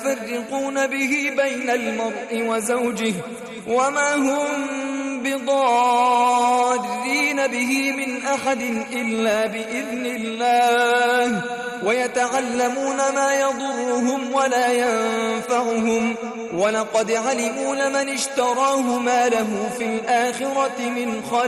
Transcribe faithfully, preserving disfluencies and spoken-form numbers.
يفرقون به بين المرء وزوجه وما هم بضارين به من أحد إلا بإذن الله ويتعلمون ما يضرهم ولا ينفعهم ولقد علموا لمن اشتراه ما له في الآخرة من خلاق